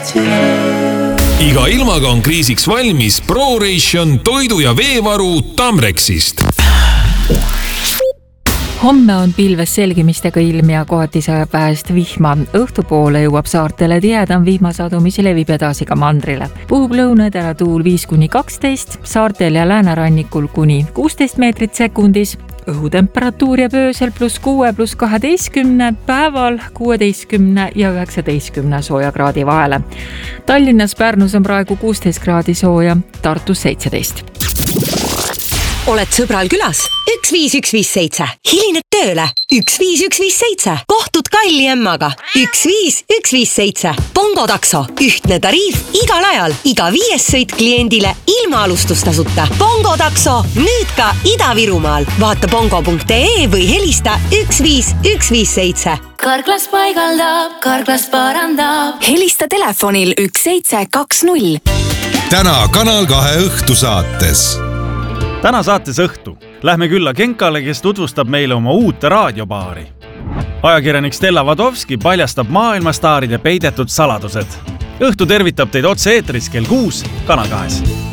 Iga ilmaga on kriisiks valmis ProRation toidu- ja veevaru Tamrexist. Homme on pilves selgimistega ilm ja kohati sajab vähest vihma. Õhtupoole jõuab saartele tihedam vihmasadu, mis levib edasi ka mandrile. Puhub lõunadele tuul 5-12, saartel ja läänerannikul kuni 16 meetrit sekundis. Õhutemperatuur jääb öösel +6–12, päeval 16 ja 19 soojakraadi vahele. Tallinnas, Pärnus on praegu 16 kraadi sooja, Tartus 17. Oled sõbral külas? 15157. Hilined tööle? 15157. Kohtud Kalli emmaga? 15157. Bongo takso. Ühtne tariif igal ajal. Iga 5. sõit kliendile ilma alustustasuta. Bongo takso. Nüüd ka Ida-Virumaal. Vaata bongo.ee või helista 15157. Karklas paigaldab, Karklas parandab. Helista telefonil 1720. Täna Kanal 2 õhtusaates. Täna saates õhtu lähme külla Genkale, kes tutvustab meile oma uut raadiopaari. Ajakirjanik Stella Vadovski paljastab maailmastaaride peidetud saladused. Õhtu tervitab teid otse eetris kell 6 Kanal 2.